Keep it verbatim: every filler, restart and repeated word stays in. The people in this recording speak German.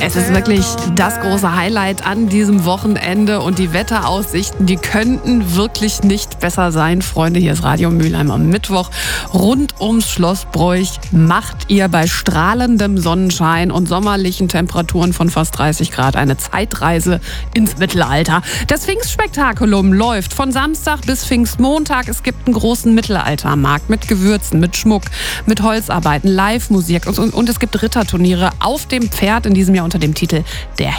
Es ist wirklich das große Highlight an diesem Wochenende und die Wetteraussichten, die könnten wirklich nicht besser sein. Freunde, hier ist Radio Mülheim am Mittwoch. Rund ums Schloss Broich macht ihr bei strahlendem Sonnenschein und sommerlichen Temperaturen von fast dreißig Grad eine Zeitreise ins Mittelalter. Das Pfingstspektakulum läuft von Samstag bis Pfingstmontag. Es gibt einen großen Mittelaltermarkt mit Gewürzen, mit Schmuck, mit Holzarbeiten, Live-Musik und, und, und es gibt Ritterturniere auf dem Pferd, in diesem Jahr unter dem Titel Der